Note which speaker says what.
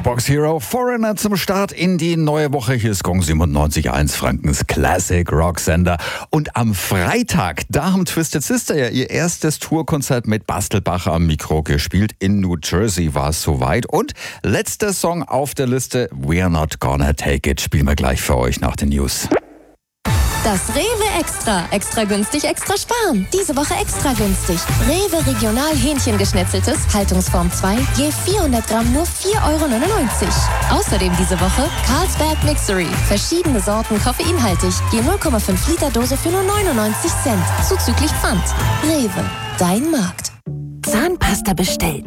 Speaker 1: Box Hero Foreigner zum Start in die neue Woche. Hier ist Gong 97.1, Frankens Classic Rock Sender. Und am Freitag, da haben Twisted Sister ja ihr erstes Tourkonzert mit Bastelbacher am Mikro gespielt. In New Jersey war es soweit. Und letzter Song auf der Liste, We're Not Gonna Take It, spielen wir gleich für euch nach den News.
Speaker 2: Das Rewe Extra. Extra günstig, extra sparen. Diese Woche extra günstig. Rewe Regional Hähnchengeschnetzeltes, Haltungsform 2, je 400 Gramm nur 4,99 €. Außerdem diese Woche Carlsberg Mixery. Verschiedene Sorten koffeinhaltig, je 0,5 Liter Dose für nur 99 Cent. Zuzüglich Pfand. Rewe, dein Markt.
Speaker 3: Zahnpasta bestellt.